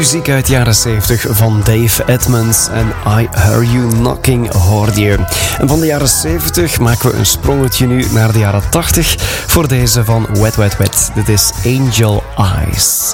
Muziek uit de jaren 70 van Dave Edmunds en I Hear You Knocking hoorde je. En van de jaren 70 maken we een sprongetje nu naar de jaren 80 voor deze van Wet Wet Wet. Dit is Angel Eyes.